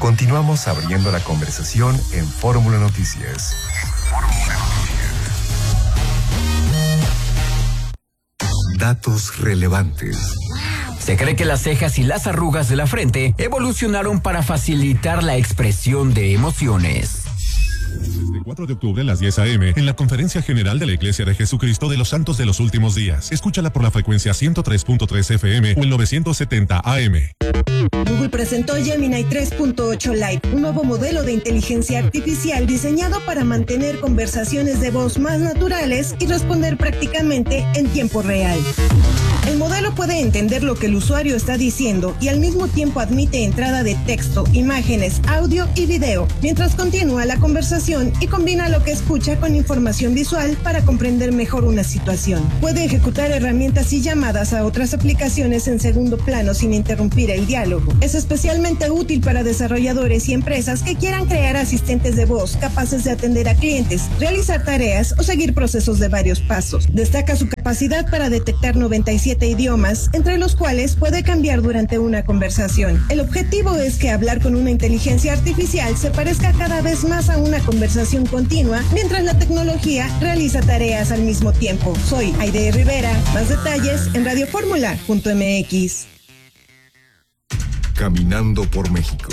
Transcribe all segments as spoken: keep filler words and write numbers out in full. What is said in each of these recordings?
Continuamos abriendo la conversación en Fórmula Noticias. Fórmula Noticias. Datos relevantes. Se cree que las cejas y las arrugas de la frente evolucionaron para facilitar la expresión de emociones. El cuatro de octubre a las diez a eme en la Conferencia General de la Iglesia de Jesucristo de los Santos de los Últimos Días. Escúchala por la frecuencia ciento tres punto tres efe eme o el novecientos setenta a eme. Google presentó Gemini tres punto ocho Lite, un nuevo modelo de inteligencia artificial diseñado para mantener conversaciones de voz más naturales y responder prácticamente en tiempo real. El modelo puede entender lo que el usuario está diciendo y al mismo tiempo admite entrada de texto, imágenes, audio y video, mientras continúa la conversación y combina lo que escucha con información visual para comprender mejor una situación. Puede ejecutar herramientas y llamadas a otras aplicaciones en segundo plano sin interrumpir el diálogo. Es especialmente útil para desarrolladores y empresas que quieran crear asistentes de voz capaces de atender a clientes, realizar tareas o seguir procesos de varios pasos. Destaca su capacidad para detectar noventa y siete idiomas, entre los cuales puede cambiar durante una conversación. El objetivo es que hablar con una inteligencia artificial se parezca cada vez más a una conversación continua, mientras la tecnología realiza tareas al mismo tiempo. Soy Aide Rivera. Más detalles en radioformula punto eme equis. Caminando por México.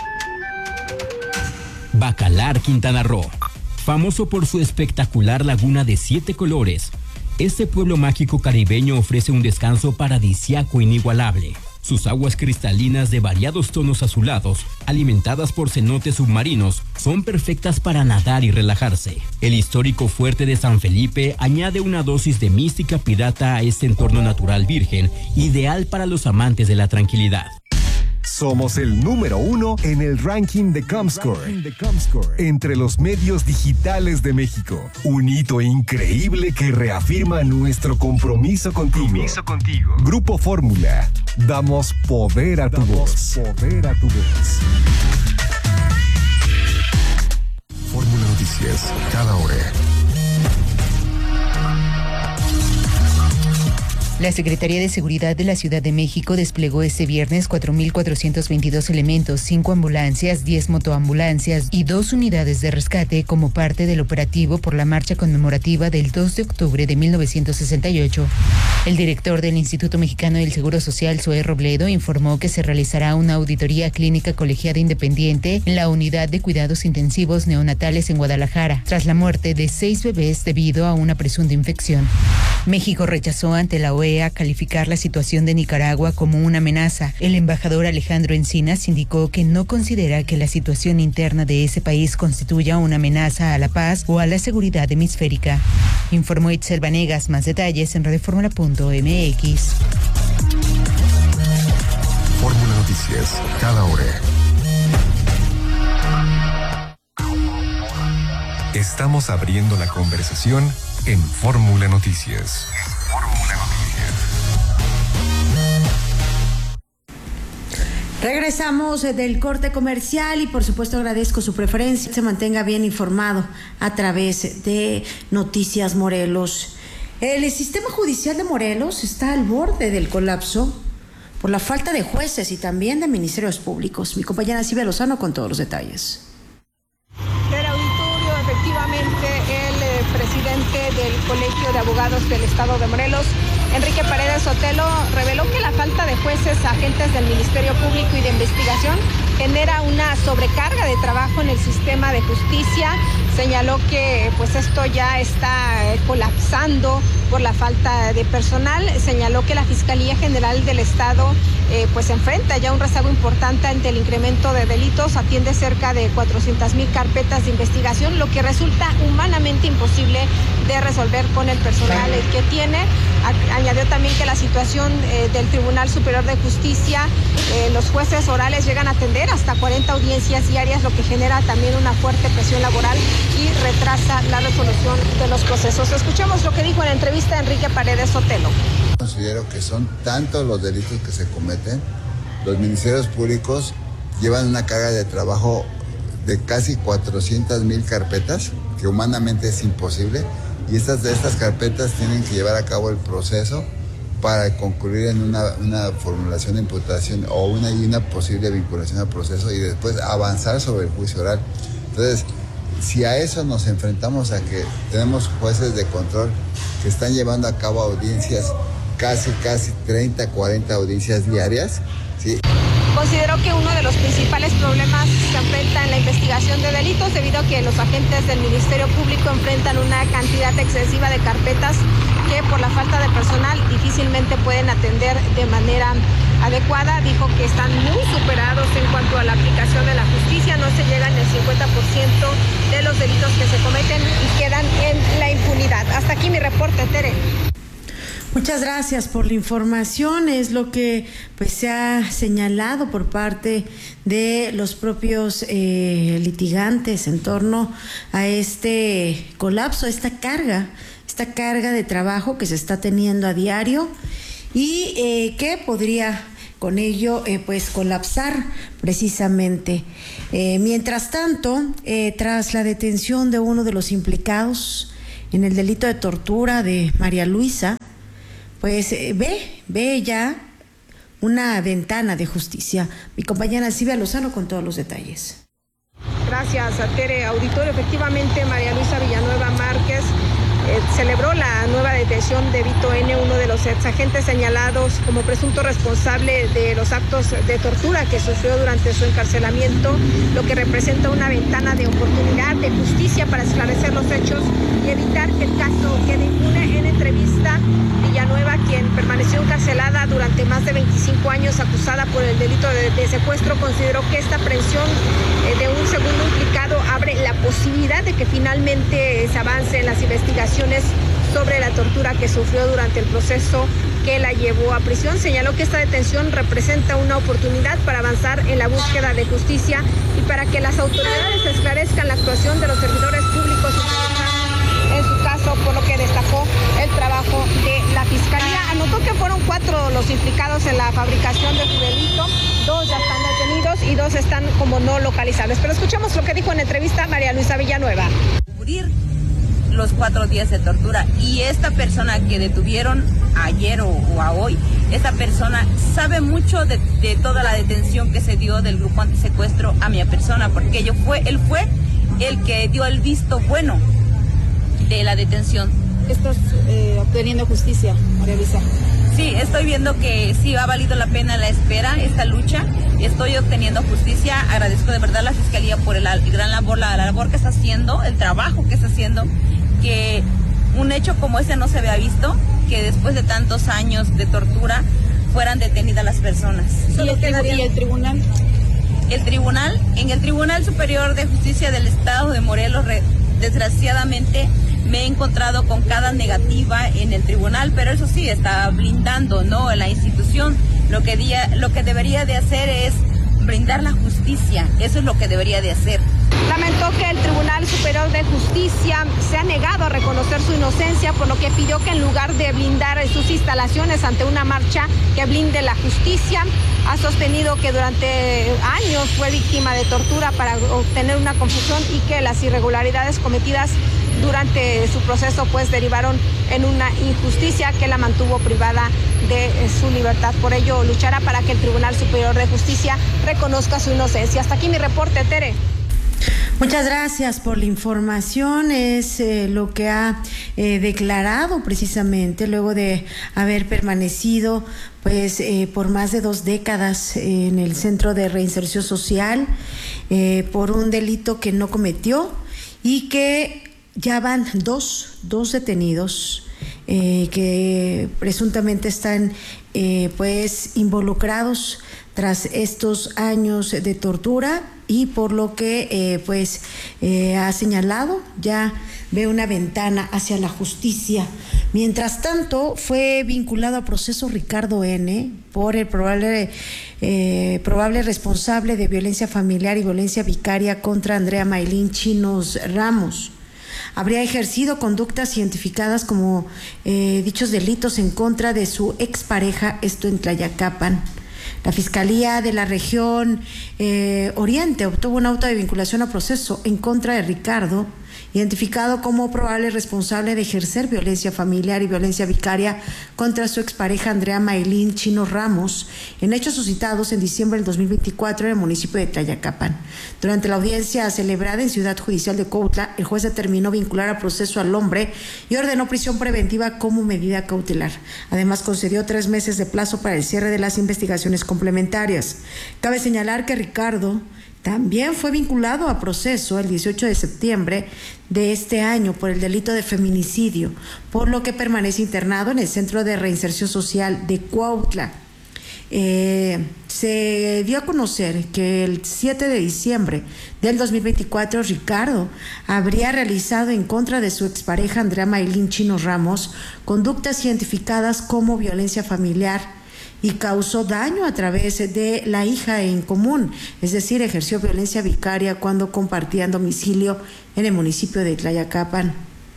Bacalar, Quintana Roo. Famoso por su espectacular laguna de siete colores, este pueblo mágico caribeño ofrece un descanso paradisíaco inigualable. Sus aguas cristalinas de variados tonos azulados, alimentadas por cenotes submarinos, son perfectas para nadar y relajarse. El histórico fuerte de San Felipe añade una dosis de mística pirata a este entorno natural virgen, ideal para los amantes de la tranquilidad. Somos el número uno en el ranking de Comscore, entre los medios digitales de México. Un hito increíble que reafirma nuestro compromiso contigo. Compromiso contigo. Grupo Fórmula. Damos poder a tu voz. Poder a tu voz. Fórmula Noticias, cada hora. La Secretaría de Seguridad de la Ciudad de México desplegó este viernes cuatro mil cuatrocientos veintidós elementos, cinco ambulancias, diez motoambulancias y dos unidades de rescate como parte del operativo por la marcha conmemorativa del dos de octubre de mil novecientos sesenta y ocho. El director del Instituto Mexicano del Seguro Social, Zoé Robledo, informó que se realizará una auditoría clínica colegiada independiente en la unidad de cuidados intensivos neonatales en Guadalajara, tras la muerte de seis bebés debido a una presunta infección. México rechazó ante la O E A calificar la situación de Nicaragua como una amenaza. El embajador Alejandro Encinas indicó que no considera que la situación interna de ese país constituya una amenaza a la paz o a la seguridad hemisférica. Informó Itzel Vanegas. Más detalles en radioformula punto eme equis. Fórmula Noticias, cada hora. Estamos abriendo la conversación en Fórmula Noticias. Fórmula Noticias. Regresamos del corte comercial y por supuesto agradezco su preferencia. Se mantenga bien informado a través de Noticias Morelos. El sistema judicial de Morelos está al borde del colapso por la falta de jueces y también de ministerios públicos. Mi compañera Silvia Lozano con todos los detalles. Del auditorio, efectivamente, el eh, presidente del Colegio de Abogados del Estado de Morelos, Enrique Paredes Sotelo, reveló que la falta de jueces, agentes del Ministerio Público y de Investigación genera una sobrecarga de trabajo en el sistema de justicia. Señaló que pues esto ya está eh, colapsando por la falta de personal. Señaló que la Fiscalía General del Estado eh, pues enfrenta ya un rezago importante ante el incremento de delitos, atiende cerca de cuatrocientas mil carpetas de investigación, lo que resulta humanamente imposible de resolver con el personal que tiene. Añadió también que la situación eh, del Tribunal Superior de Justicia, eh, los jueces orales llegan a atender hasta cuarenta audiencias diarias, lo que genera también una fuerte presión laboral y retrasa la resolución de los procesos. Escuchemos lo que dijo en la entrevista Enrique Paredes Sotelo. Considero que son tantos los delitos que se cometen, los ministerios públicos llevan una carga de trabajo de casi cuatrocientas mil carpetas, que humanamente es imposible, y estas de estas carpetas tienen que llevar a cabo el proceso para concluir en una, una formulación de imputación o una, y una posible vinculación al proceso y después avanzar sobre el juicio oral. Entonces, si a eso nos enfrentamos a que tenemos jueces de control que están llevando a cabo audiencias, casi, casi treinta, cuarenta audiencias diarias, ¿sí? Consideró que uno de los principales problemas se enfrenta en la investigación de delitos debido a que los agentes del Ministerio Público enfrentan una cantidad excesiva de carpetas que por la falta de personal difícilmente pueden atender de manera adecuada. Dijo que están muy superados en cuanto a la aplicación de la justicia, no se llegan al cincuenta por ciento de los delitos que se cometen y quedan en la impunidad. Hasta aquí mi reporte, Tere. Muchas gracias por la información. Es lo que pues se ha señalado por parte de los propios eh, litigantes en torno a este colapso, esta carga, esta carga de trabajo que se está teniendo a diario y eh, que podría con ello eh, pues colapsar precisamente. Eh, mientras tanto, eh, tras la detención de uno de los implicados en el delito de tortura de María Luisa, pues eh, ve, ve ya una ventana de justicia. Mi compañera Silvia Lozano con todos los detalles. Gracias, Tere. Auditorio, efectivamente, María Luisa Villanueva Márquez eh, celebró la nueva detención de Vito N., uno de los exagentes señalados como presunto responsable de los actos de tortura que sufrió durante su encarcelamiento, lo que representa una ventana de oportunidad de justicia para esclarecer los hechos y evitar que el caso quede impune. En entrevista, Villanueva, quien permaneció encarcelada durante más de veinticinco años acusada por el delito de, de secuestro, consideró que esta aprehensión eh, de un segundo implicado abre la posibilidad de que finalmente se avance en las investigaciones sobre la tortura que sufrió durante el proceso que la llevó a prisión. Señaló que esta detención representa una oportunidad para avanzar en la búsqueda de justicia y para que las autoridades esclarezcan la actuación de los servidores públicos en su caso, por lo que destacó el trabajo de la Fiscalía. Anotó que fueron cuatro los implicados en la fabricación de su delito, dos ya están detenidos y dos están como no localizables. Pero escuchemos lo que dijo en entrevista María Luisa Villanueva. Cubrir los cuatro días de tortura y esta persona que detuvieron ayer o, o a hoy, esta persona sabe mucho de, de toda la detención que se dio del grupo antisecuestro a mi persona, porque yo fue, él fue el que dio el visto bueno de la detención. ¿Estás eh, obteniendo justicia, María Luisa? Sí, estoy viendo que sí ha valido la pena la espera, esta lucha. Estoy obteniendo justicia. Agradezco de verdad a la Fiscalía por el, el gran labor, la, la labor que está haciendo, el trabajo que está haciendo, que un hecho como ese no se había visto, que después de tantos años de tortura fueran detenidas las personas. ¿Y el, ¿Y el tribunal? El tribunal, en el Tribunal Superior de Justicia del Estado de Morelos, re, desgraciadamente, me he encontrado con cada negativa en el tribunal, pero eso sí, está blindando, ¿no?, la institución. Lo que, día, lo que debería de hacer es brindar la justicia, eso es lo que debería de hacer. Lamentó que el Tribunal Superior de Justicia se ha negado a reconocer su inocencia, por lo que pidió que en lugar de blindar sus instalaciones ante una marcha, que blinde la justicia. Ha sostenido que durante años fue víctima de tortura para obtener una confusión y que las irregularidades cometidas durante su proceso pues derivaron en una injusticia que la mantuvo privada de su libertad. Por ello luchará para que el Tribunal Superior de Justicia reconozca su inocencia. Hasta aquí mi reporte, Tere. Muchas gracias por la información. Es eh, lo que ha eh, declarado precisamente luego de haber permanecido pues eh, por más de dos décadas eh, en el Centro de Reinserción Social eh, por un delito que no cometió y que ya van dos, dos detenidos eh, que presuntamente están eh, pues involucrados tras estos años de tortura y por lo que eh, pues eh, ha señalado ya ve una ventana hacia la justicia. Mientras tanto, fue vinculado a proceso Ricardo N. por el probable, eh, probable responsable de violencia familiar y violencia vicaria contra Andrea Maylin Chinos Ramos. Habría ejercido conductas identificadas como eh, dichos delitos en contra de su expareja, esto en Tlayacapan. La Fiscalía de la región eh, Oriente obtuvo un auto de vinculación a proceso en contra de Ricardo, identificado como probable responsable de ejercer violencia familiar y violencia vicaria contra su expareja Andrea Maylin Chino Ramos, en hechos suscitados en diciembre del dos mil veinticuatro en el municipio de Tlayacapan. Durante la audiencia celebrada en Ciudad Judicial de Cuautla, el juez determinó vincular a proceso al hombre y ordenó prisión preventiva como medida cautelar. Además, concedió tres meses de plazo para el cierre de las investigaciones complementarias. Cabe señalar que Ricardo también fue vinculado a proceso el dieciocho de septiembre de este año por el delito de feminicidio, por lo que permanece internado en el Centro de Reinserción Social de Cuautla. Eh, se dio a conocer que el siete de diciembre del dos mil veinticuatro Ricardo habría realizado en contra de su expareja Andrea Maylin Chino Ramos conductas identificadas como violencia familiar y causó daño a través de la hija en común, es decir, ejerció violencia vicaria cuando compartían domicilio en el municipio de Tlayacapan.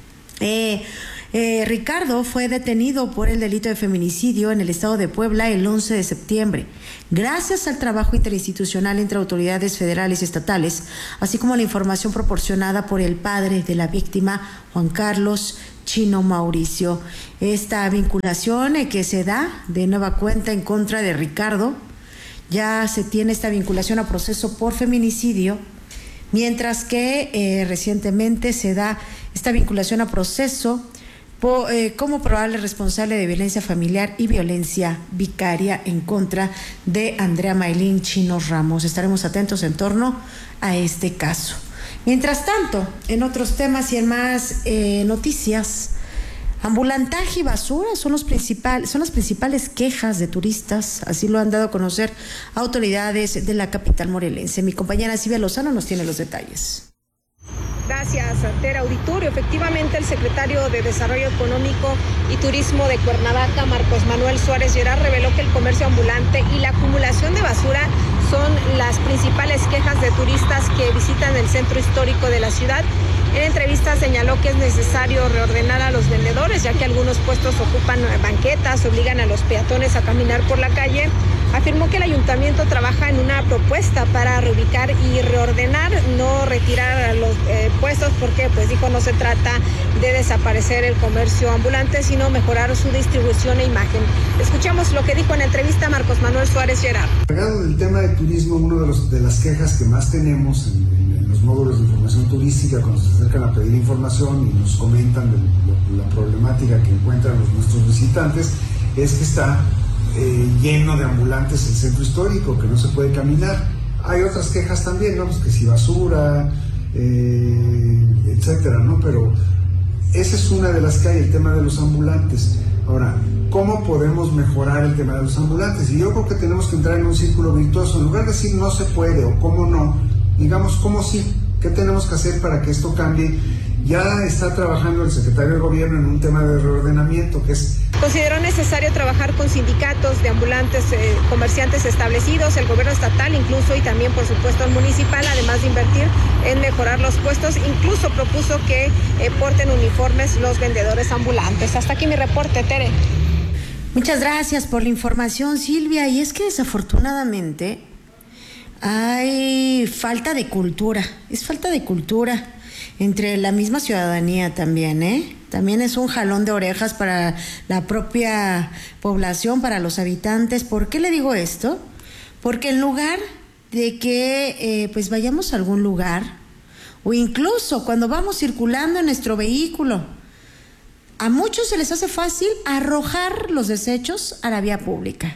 Eh, eh, Ricardo fue detenido por el delito de feminicidio en el estado de Puebla el once de septiembre, gracias al trabajo interinstitucional entre autoridades federales y estatales, así como la información proporcionada por el padre de la víctima, Juan Carlos Chino Mauricio. Esta vinculación eh, que se da de nueva cuenta en contra de Ricardo, ya se tiene esta vinculación a proceso por feminicidio, mientras que eh, recientemente se da esta vinculación a proceso por, eh, como probable responsable de violencia familiar y violencia vicaria en contra de Andrea Maylin Chino Ramos. Estaremos atentos en torno a este caso. Mientras tanto, en otros temas y en más eh, noticias, ambulantaje y basura son, los principal, son las principales quejas de turistas, así lo han dado a conocer autoridades de la capital morelense. Mi compañera Silvia Lozano nos tiene los detalles. Gracias, Tere Auditorio. Efectivamente, el secretario de Desarrollo Económico y Turismo de Cuernavaca, Marcos Manuel Suárez Gerard, reveló que el comercio ambulante y la acumulación de basura son las principales quejas de turistas que visitan el centro histórico de la ciudad. En entrevista señaló que es necesario reordenar a los vendedores, ya que algunos puestos ocupan banquetas, obligan a los peatones a caminar por la calle. Afirmó que el ayuntamiento trabaja en una propuesta para reubicar y reordenar, no retirar a los eh, puestos, porque pues dijo no se trata de desaparecer el comercio ambulante, sino mejorar su distribución e imagen. Escuchamos lo que dijo en la entrevista Marcos Manuel Suárez Gerard. Cargado del tema de turismo, una de, los, de las quejas que más tenemos en, en, en los módulos de información turística, cuando se acercan a pedir información y nos comentan de lo, la problemática que encuentran los, nuestros visitantes, es que está Eh, lleno de ambulantes el centro histórico, que no se puede caminar. Hay otras quejas también, ¿no? Pues que si basura, eh, etcétera, ¿no? Pero esa es una de las que hay, el tema de los ambulantes. Ahora, ¿cómo podemos mejorar el tema de los ambulantes? Y yo creo que tenemos que entrar en un círculo virtuoso. En lugar de decir no se puede o cómo no, digamos cómo sí. ¿Qué tenemos que hacer para que esto cambie? Ya está trabajando el secretario de Gobierno en un tema de reordenamiento, que es... Consideró necesario trabajar con sindicatos de ambulantes, eh, comerciantes establecidos, el gobierno estatal incluso, y también por supuesto el municipal, además de invertir en mejorar los puestos. Incluso propuso que eh, porten uniformes los vendedores ambulantes. Hasta aquí mi reporte, Tere. Muchas gracias por la información, Silvia. Y es que desafortunadamente hay falta de cultura, es falta de cultura entre la misma ciudadanía también, ¿eh? También es un jalón de orejas para la propia población, para los habitantes. ¿Por qué le digo esto? Porque en lugar de que eh, pues vayamos a algún lugar, o incluso cuando vamos circulando en nuestro vehículo, a muchos se les hace fácil arrojar los desechos a la vía pública.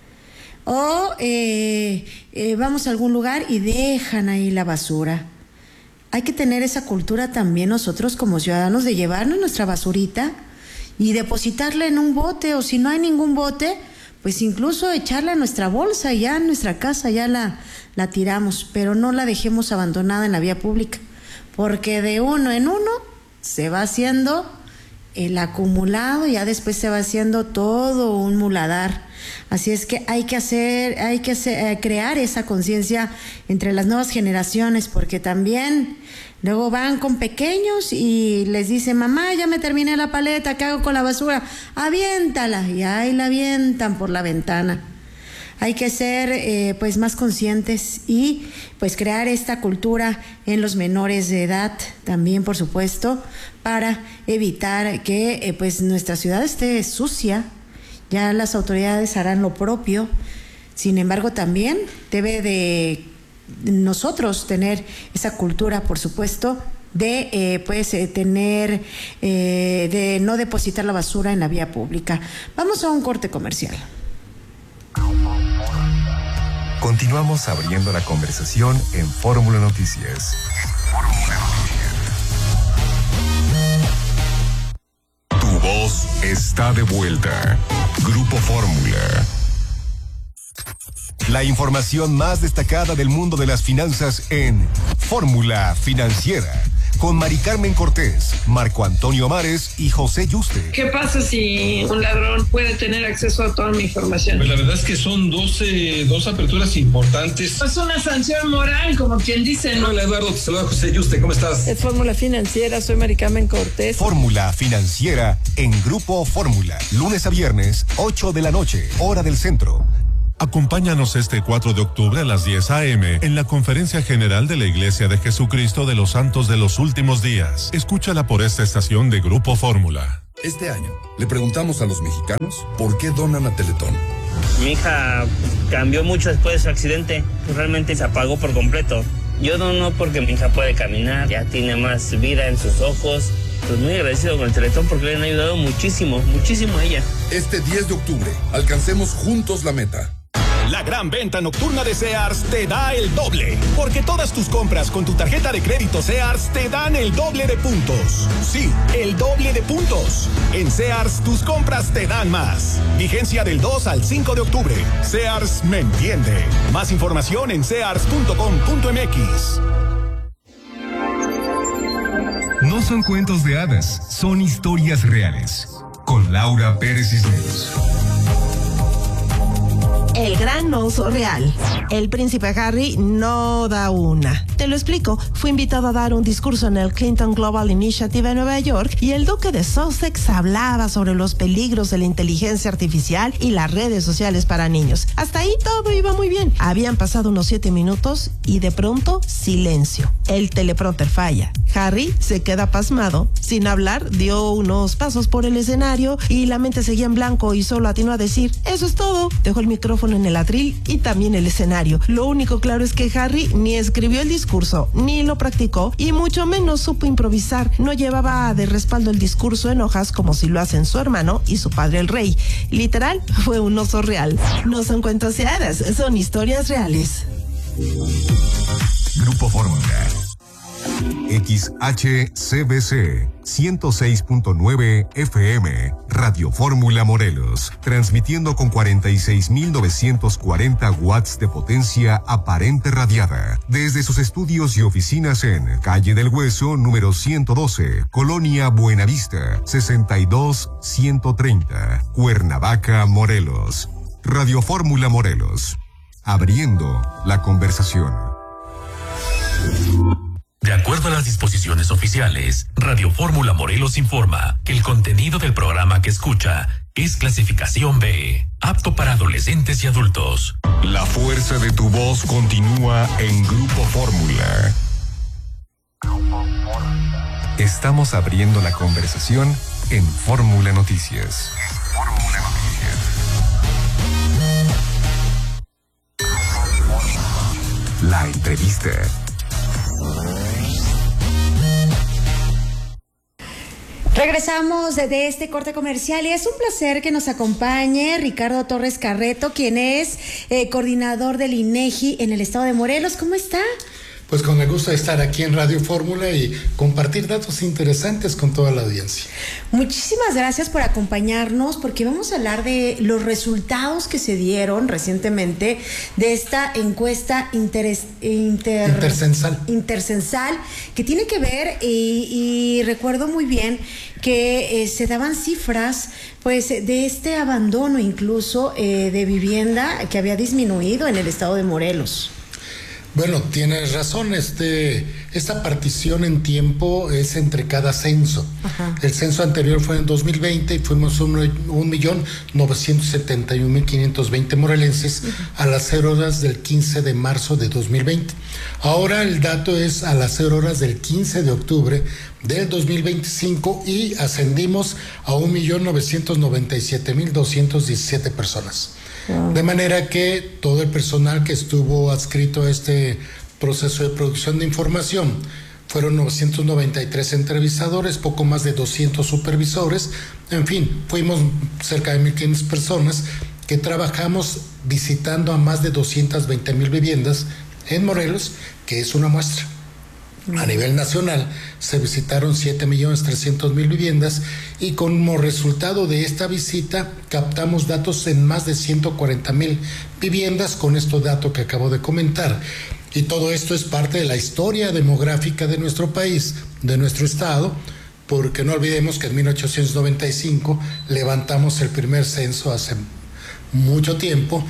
O eh, eh, vamos a algún lugar y dejan ahí la basura. Hay que tener esa cultura también nosotros como ciudadanos de llevarnos nuestra basurita y depositarla en un bote, o si no hay ningún bote, pues incluso echarla en nuestra bolsa, ya en nuestra casa ya la, la tiramos, pero no la dejemos abandonada en la vía pública, porque de uno en uno se va haciendo el acumulado y ya después se va haciendo todo un muladar. Así es que hay que hacer, hay que hacer, eh, crear esa conciencia entre las nuevas generaciones, porque también luego van con pequeños y les dicen, mamá, ya me terminé la paleta, ¿qué hago con la basura? Aviéntala, y ahí la avientan por la ventana. Hay que ser eh, pues más conscientes y pues crear esta cultura en los menores de edad también, por supuesto, para evitar que eh, pues nuestra ciudad esté sucia. Ya las autoridades harán lo propio. Sin embargo, también debe de nosotros tener esa cultura, por supuesto, de eh, pues eh, tener eh, de no depositar la basura en la vía pública. Vamos a un corte comercial. Continuamos abriendo la conversación en Fórmula Noticias. Tu voz está de vuelta. Grupo Fórmula. La información más destacada del mundo de las finanzas en Fórmula Financiera, con Mari Carmen Cortés, Marco Antonio Mares y José Yuste. ¿Qué pasa si un ladrón puede tener acceso a toda mi información? Pues la verdad es que son doce, dos aperturas importantes. Es una sanción moral, como quien dice, ¿no? Hola Eduardo, te saluda José Yuste, ¿cómo estás? Es Fórmula Financiera, soy Mari Carmen Cortés. Fórmula Financiera en Grupo Fórmula, lunes a viernes, ocho de la noche, hora del centro. Acompáñanos este cuatro de octubre a las diez a eme en la Conferencia General de la Iglesia de Jesucristo de los Santos de los Últimos Días. Escúchala por esta estación de Grupo Fórmula. Este año le preguntamos a los mexicanos por qué donan a Teletón. Mi hija cambió mucho después de su accidente, realmente se apagó por completo. Yo dono porque mi hija puede caminar, ya tiene más vida en sus ojos. Pues muy agradecido con el Teletón porque le han ayudado muchísimo, muchísimo a ella. Este diez de octubre, alcancemos juntos la meta. La gran venta nocturna de Sears te da el doble, porque todas tus compras con tu tarjeta de crédito Sears te dan el doble de puntos. Sí, el doble de puntos. En Sears tus compras te dan más. Vigencia del dos al cinco de octubre. Sears me entiende. Más información en sears punto com punto eme equis. No son cuentos de hadas, son historias reales. Con Laura Pérez Cisneros. El gran oso real. El príncipe Harry no da una. Te lo explico. Fue invitado a dar un discurso en el Clinton Global Initiative en Nueva York y el duque de Sussex hablaba sobre los peligros de la inteligencia artificial y las redes sociales para niños. Hasta ahí todo iba muy bien. Habían pasado unos siete minutos y de pronto silencio. El teleprompter falla. Harry se queda pasmado. Sin hablar, dio unos pasos por el escenario y la mente seguía en blanco y solo atinó a decir, eso es todo. Dejó el micrófono en el atril y también el escenario. Lo único claro es que Harry ni escribió el discurso, ni lo practicó y mucho menos supo improvisar. No llevaba de respaldo el discurso en hojas como si lo hacen su hermano y su padre el rey. Literal, fue un oso real. No son cuentos de hadas, son historias reales. Grupo Fórmula. X H C B C ciento seis punto nueve F M, Radio Fórmula Morelos, transmitiendo con cuarenta y seis mil novecientos cuarenta watts de potencia aparente radiada, desde sus estudios y oficinas en Calle del Hueso, número ciento doce, Colonia Buenavista, sesenta y dos ciento treinta, Cuernavaca, Morelos. Radio Fórmula Morelos, abriendo la conversación. De acuerdo a las disposiciones oficiales, Radio Fórmula Morelos informa que el contenido del programa que escucha es clasificación B, apto para adolescentes y adultos. La fuerza de tu voz continúa en Grupo Fórmula. Estamos abriendo la conversación en Fórmula Noticias. Fórmula Noticias. La entrevista. Regresamos de este corte comercial y es un placer que nos acompañe Ricardo Torres Carreto, quien es eh, coordinador del INEGI en el estado de Morelos. ¿Cómo está? Pues con el gusto de estar aquí en Radio Fórmula y compartir datos interesantes con toda la audiencia. Muchísimas gracias por acompañarnos, porque vamos a hablar de los resultados que se dieron recientemente de esta encuesta interes, inter, intercensal. intercensal que tiene que ver, y, y recuerdo muy bien que eh, se daban cifras pues de este abandono incluso eh, de vivienda que había disminuido en el estado de Morelos. Bueno, tienes razón, este, esta partición en tiempo es entre cada censo. Ajá. El censo anterior fue en dos mil veinte y fuimos un millón novecientos setenta y un mil quinientos veinte morelenses uh-huh. a las cero horas del quince de marzo de dos mil veinte. Ahora el dato es a las cero horas del quince de octubre del dos mil veinticinco y ascendimos a un millón novecientos noventa y siete mil doscientos diecisiete personas. Wow. De manera que todo el personal que estuvo adscrito a este proceso de producción de información fueron novecientos noventa y tres entrevistadores, poco más de doscientos supervisores, en fin, fuimos cerca de mil quinientas personas que trabajamos visitando a más de doscientas veinte mil viviendas en Morelos, que es una muestra. A nivel nacional se visitaron siete millones trescientos mil viviendas y como resultado de esta visita captamos datos en más de ciento cuarenta mil viviendas con este dato que acabo de comentar. Y todo esto es parte de la historia demográfica de nuestro país, de nuestro estado, porque no olvidemos que en mil ochocientos noventa y cinco levantamos el primer censo hace mucho tiempo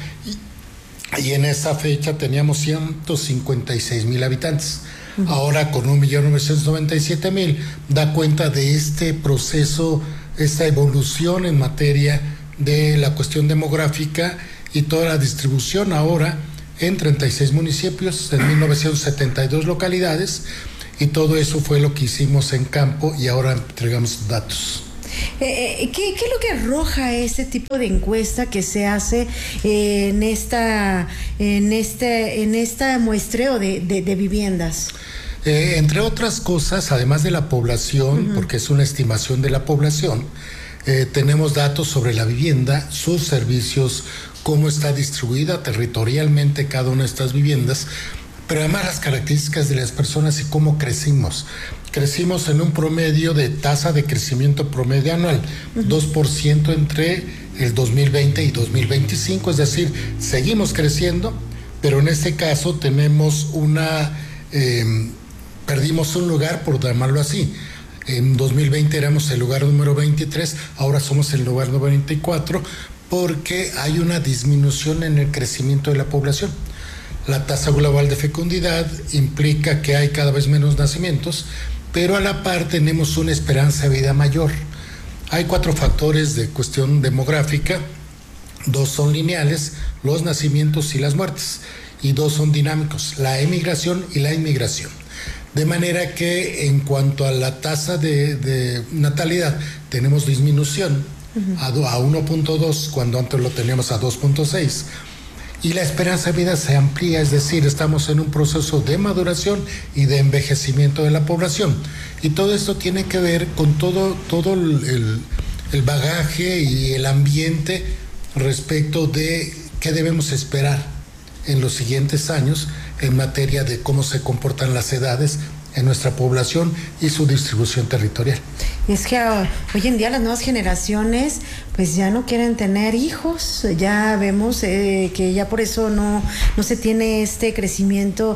y, y en esa fecha teníamos ciento cincuenta y seis mil habitantes. Ahora con un millón novecientos noventa y siete mil da cuenta de este proceso, esta evolución en materia de la cuestión demográfica y toda la distribución ahora en treinta y seis municipios, en mil novecientos setenta y dos localidades, y todo eso fue lo que hicimos en campo y ahora entregamos datos. Eh, ¿qué, ¿Qué es lo que arroja este tipo de encuesta que se hace eh, en esta en este en esta muestreo de, de, de viviendas? Eh, entre otras cosas, además de la población, uh-huh. porque es una estimación de la población, eh, tenemos datos sobre la vivienda, sus servicios, cómo está distribuida territorialmente cada una de estas viviendas, pero además las características de las personas y cómo crecimos. Crecimos en un promedio de tasa de crecimiento promedio anual, uh-huh. dos por ciento entre el dos mil veinte y dos mil veinticinco, es decir, seguimos creciendo, pero en este caso tenemos una, eh, perdimos un lugar, por llamarlo así. En dos mil veinte éramos el lugar número veintitrés, ahora somos el lugar número veinticuatro, porque hay una disminución en el crecimiento de la población. La tasa global de fecundidad implica que hay cada vez menos nacimientos, pero a la par tenemos una esperanza de vida mayor. Hay cuatro factores de cuestión demográfica, dos son lineales, los nacimientos y las muertes, y dos son dinámicos, la emigración y la inmigración. De manera que en cuanto a la tasa de, de natalidad, tenemos disminución uh-huh. a, a uno punto dos, cuando antes lo teníamos a dos punto seis. Y la esperanza de vida se amplía, es decir, estamos en un proceso de maduración y de envejecimiento de la población. Y todo esto tiene que ver con todo, todo el, el bagaje y el ambiente respecto de qué debemos esperar en los siguientes años en materia de cómo se comportan las edades en nuestra población y su distribución territorial. Y es que uh, hoy en día las nuevas generaciones pues ya no quieren tener hijos, ya vemos eh, que ya por eso no, no se tiene este crecimiento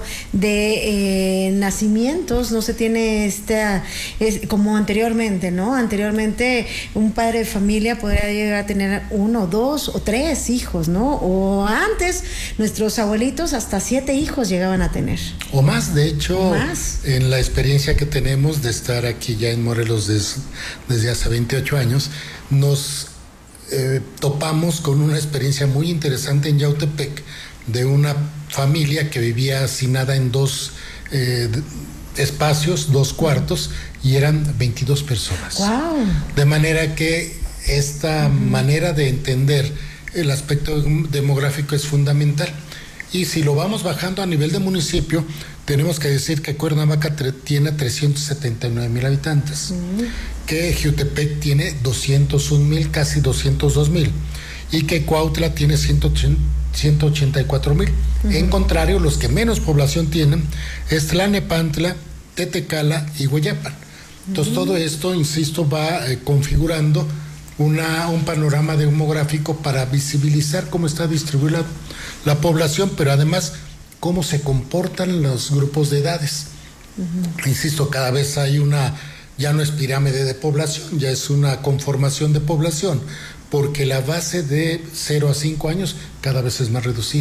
de eh, nacimientos, no se tiene esta, es, como anteriormente, ¿no? Anteriormente un padre de familia podría llegar a tener uno, dos o tres hijos, ¿no? O antes nuestros abuelitos hasta siete hijos llegaban a tener. O más, de hecho, más. En la experiencia que tenemos de estar aquí ya en Morelos des, desde hace veintiocho años, nos eh, topamos con una experiencia muy interesante en Yautepec de una familia que vivía hacinada en dos eh, espacios, dos cuartos, y eran veintidós personas. Wow. De manera que esta uh-huh. manera de entender el aspecto demográfico es fundamental. Y si lo vamos bajando a nivel de municipio, tenemos que decir que Cuernavaca tre- tiene trescientos setenta y nueve mil habitantes, uh-huh. que Jiutepec tiene doscientos un mil, casi doscientos dos mil, y que Cuautla tiene ciento ochenta y cuatro mil. Uh-huh. En contrario, los que menos población tienen es Tlalnepantla, Tetecala y Hueyapan. Entonces, uh-huh. todo esto, insisto, va eh, configurando una, un panorama demográfico para visibilizar cómo está distribuida la, la población, pero además cómo se comportan los grupos de edades. Uh-huh. Insisto, cada vez hay una, ya no es pirámide de población, ya es una conformación de población, porque la base de cero a cinco años cada vez es más reducida.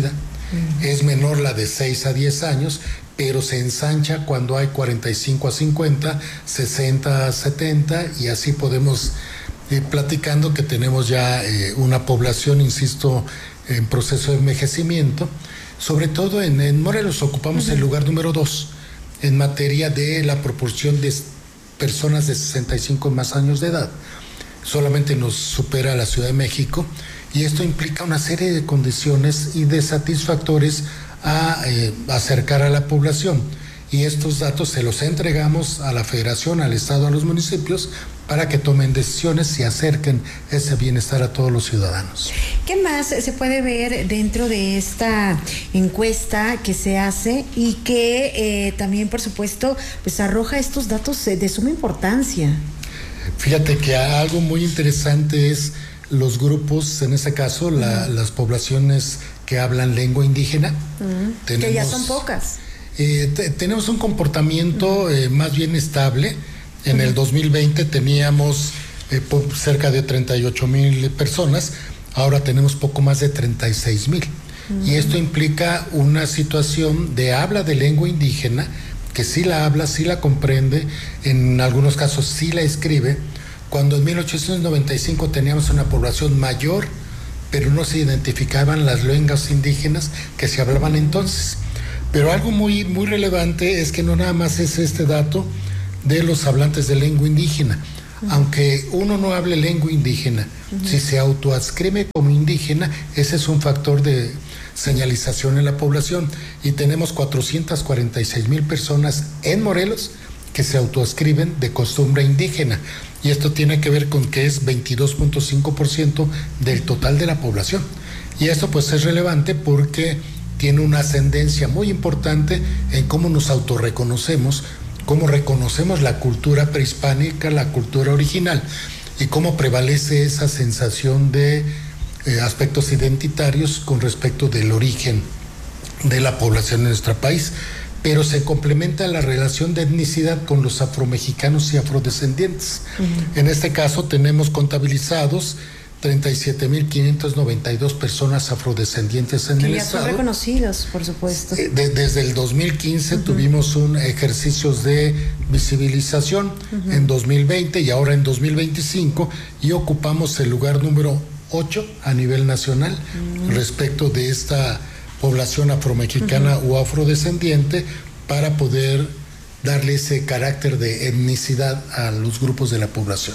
Uh-huh. Es menor la de seis a diez años, pero se ensancha cuando hay cuarenta y cinco a cincuenta, sesenta a setenta, y así podemos ir platicando que tenemos ya eh, una población, insisto, en proceso de envejecimiento. Sobre todo en, en Morelos ocupamos uh-huh. el lugar número dos en materia de la proporción de personas de sesenta y cinco y más años de edad. Solamente nos supera la Ciudad de México, y esto implica una serie de condiciones y de satisfactores a eh, acercar a la población, y estos datos se los entregamos a la Federación, al Estado, a los municipios, para que tomen decisiones y acerquen ese bienestar a todos los ciudadanos. ¿Qué más se puede ver dentro de esta encuesta que se hace y que eh, también, por supuesto, pues arroja estos datos de suma importancia? Fíjate que algo muy interesante es los grupos, en este caso, la, uh-huh. las poblaciones que hablan lengua indígena. Uh-huh. Tenemos, que ya son pocas. Eh, te, tenemos un comportamiento uh-huh. eh, más bien estable. En uh-huh. el dos mil veinte teníamos eh, cerca de treinta y ocho mil personas, ahora tenemos poco más de treinta y seis mil. Uh-huh. Y esto implica una situación de habla de lengua indígena, que sí la habla, sí la comprende, en algunos casos sí la escribe, cuando en mil ochocientos noventa y cinco teníamos una población mayor, pero no se identificaban las lenguas indígenas que se hablaban entonces. Pero algo muy, muy relevante es que no nada más es este dato de los hablantes de lengua indígena. Uh-huh. Aunque uno no hable lengua indígena, uh-huh. si se autoadscribe como indígena, ese es un factor de señalización en la población, y tenemos cuatrocientas cuarenta y seis mil personas en Morelos que se autoadscriben de costumbre indígena, y esto tiene que ver con que es veintidós punto cinco por ciento del total de la población, y esto pues es relevante porque tiene una ascendencia muy importante en cómo nos autorreconocemos, cómo reconocemos la cultura prehispánica, la cultura original, y cómo prevalece esa sensación de eh, aspectos identitarios con respecto del origen de la población en nuestro país. Pero se complementa la relación de etnicidad con los afromexicanos y afrodescendientes. Uh-huh. En este caso tenemos contabilizados treinta y siete mil quinientas noventa y dos personas afrodescendientes en que el ya estado. Son reconocidos, por supuesto. De, desde el dos mil quince uh-huh. tuvimos un ejercicios de visibilización uh-huh. en dos mil veinte y ahora en dos mil veinticinco, y ocupamos el lugar número ocho a nivel nacional uh-huh. respecto de esta población afromexicana uh-huh. o afrodescendiente, para poder darle ese carácter de etnicidad a los grupos de la población.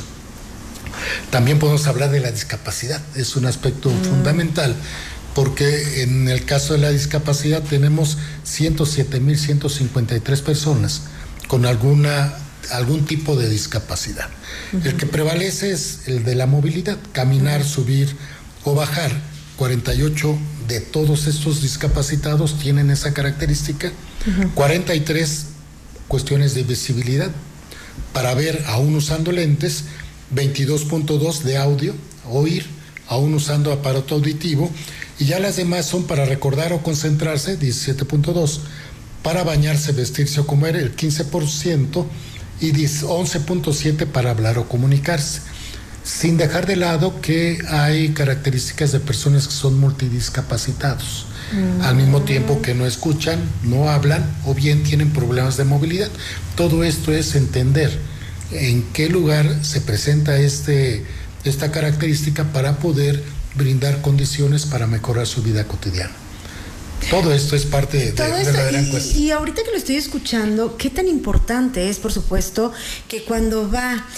También podemos hablar de la discapacidad, es un aspecto uh-huh. fundamental, porque en el caso de la discapacidad tenemos ciento siete mil ciento cincuenta y tres personas con alguna, algún tipo de discapacidad. Uh-huh. El que prevalece es el de la movilidad, caminar, uh-huh. subir o bajar. cuarenta y ocho de todos estos discapacitados tienen esa característica, uh-huh. cuarenta y tres cuestiones de visibilidad, para ver aún usando lentes, veintidós punto dos de audio, oír, aún usando aparato auditivo, y ya las demás son para recordar o concentrarse, diecisiete punto dos, para bañarse, vestirse o comer, el quince por ciento, y once punto siete para hablar o comunicarse. Sin dejar de lado que hay características de personas que son multidiscapacitados, mm. al mismo tiempo que no escuchan, no hablan o bien tienen problemas de movilidad. Todo esto es entender en qué lugar se presenta este, esta característica para poder brindar condiciones para mejorar su vida cotidiana. Todo esto es parte de, Todo de, esto, de la gran y, cuestión. Y ahorita que lo estoy escuchando, qué tan importante es, por supuesto, que cuando va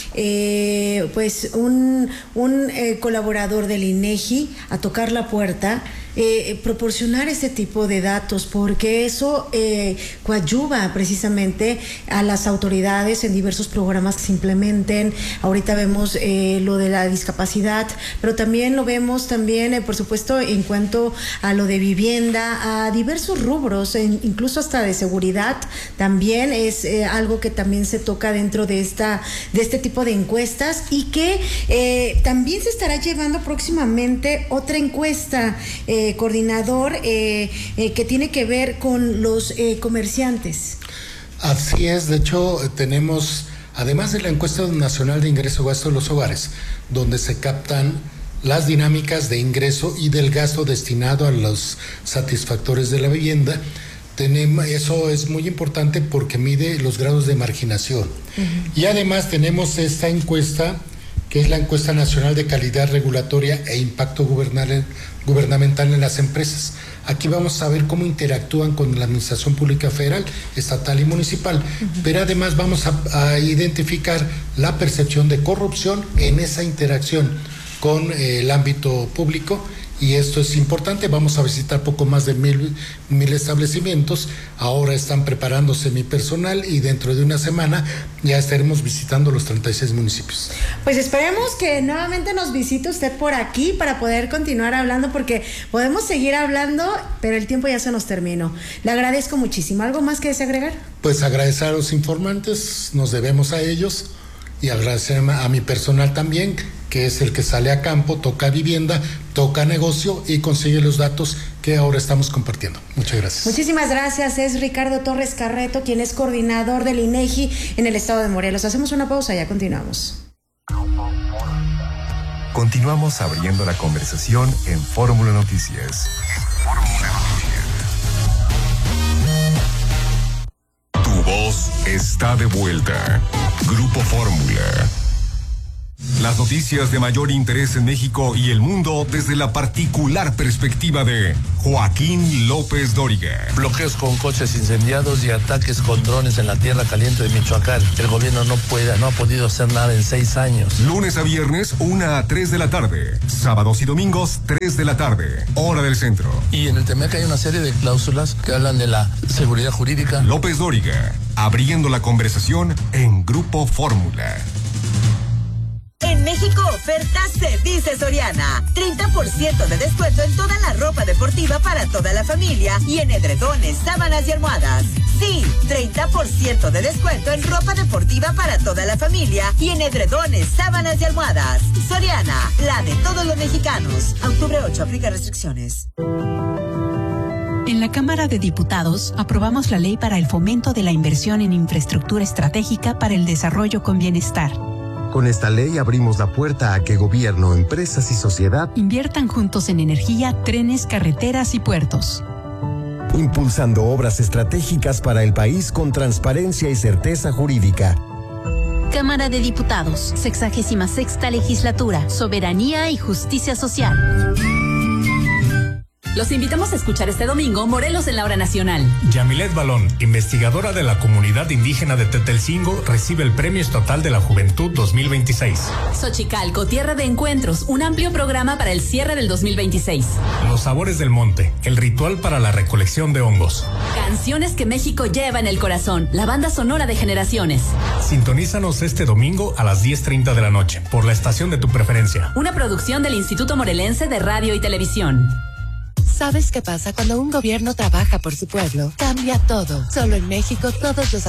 eh, pues un, un eh, colaborador del INEGI a tocar la puerta, eh, proporcionar ese tipo de datos, porque eso eh, coadyuva precisamente a las autoridades en diversos programas que se implementen. Ahorita vemos eh, lo de la discapacidad, pero también lo vemos también, eh, por supuesto, en cuanto a lo de vivienda, a diversos rubros, en, incluso hasta de seguridad. También es eh, algo que también se toca dentro de esta de este tipo de encuestas, y que eh, también se estará llevando próximamente otra encuesta, eh, coordinador, eh, eh, que tiene que ver con los eh, comerciantes. Así es, de hecho tenemos, además de la encuesta nacional de ingreso y gasto de los hogares, donde se captan las dinámicas de ingreso y del gasto destinado a los satisfactores de la vivienda. Tenemos, eso es muy importante porque mide los grados de marginación. Uh-huh. Y además tenemos esta encuesta, que es la encuesta nacional de calidad regulatoria e impacto gubernamental en las empresas. Aquí vamos a ver cómo interactúan con la administración pública federal, estatal y municipal, uh-huh. pero además vamos a, a identificar la percepción de corrupción en esa interacción con eh, el ámbito público. Y esto es importante. Vamos a visitar poco más de mil, mil establecimientos. Ahora están preparándose mi personal y dentro de una semana ya estaremos visitando los treinta y seis municipios. Pues esperemos que nuevamente nos visite usted por aquí para poder continuar hablando, porque podemos seguir hablando, pero el tiempo ya se nos terminó. Le agradezco muchísimo. ¿Algo más que desee agregar? Pues agradecer a los informantes, nos debemos a ellos, y agradecer a mi personal también, que es el que sale a campo, toca vivienda, toca negocio y consigue los datos que ahora estamos compartiendo. Muchas gracias. Muchísimas gracias. Es Ricardo Torres Carreto, quien es coordinador del INEGI en el estado de Morelos. Hacemos una pausa, ya continuamos. Continuamos abriendo la conversación en Fórmula Noticias. Fórmula Noticias. Tu voz está de vuelta. Grupo Fórmula. Las noticias de mayor interés en México y el mundo desde la particular perspectiva de Joaquín López Dóriga. Bloqueos con coches incendiados y ataques con drones en la tierra caliente de Michoacán. El gobierno no puede, no ha podido hacer nada en seis años. Lunes a viernes, una a tres de la tarde. Sábados y domingos, tres de la tarde. Hora del centro. Y en el T M E C hay una serie de cláusulas que hablan de la seguridad jurídica. López Dóriga, abriendo la conversación en Grupo Fórmula. En México, ofertas se dice Soriana. treinta por ciento de descuento en toda la ropa deportiva para toda la familia y en edredones, sábanas y almohadas. Sí, treinta por ciento de descuento en ropa deportiva para toda la familia y en edredones, sábanas y almohadas. Soriana, la de todos los mexicanos. Octubre ocho, aplica restricciones. En la Cámara de Diputados aprobamos la ley para el fomento de la inversión en infraestructura estratégica para el desarrollo con bienestar. Con esta ley abrimos la puerta a que gobierno, empresas y sociedad inviertan juntos en energía, trenes, carreteras y puertos. Impulsando obras estratégicas para el país con transparencia y certeza jurídica. Cámara de Diputados, sexagésima sexta legislatura, soberanía y justicia social. Los invitamos a escuchar este domingo Morelos en la Hora Nacional. Yamilet Balón, investigadora de la comunidad indígena de Tetelcingo, recibe el Premio Estatal de la Juventud dos mil veintiséis. Xochicalco, tierra de encuentros, un amplio programa para el cierre del dos mil veintiséis. Los sabores del monte, el ritual para la recolección de hongos. Canciones que México lleva en el corazón, la banda sonora de generaciones. Sintonízanos este domingo a las diez treinta de la noche, por la estación de tu preferencia. Una producción del Instituto Morelense de Radio y Televisión. ¿Sabes qué pasa cuando un gobierno trabaja por su pueblo? Cambia todo. Solo en México todos los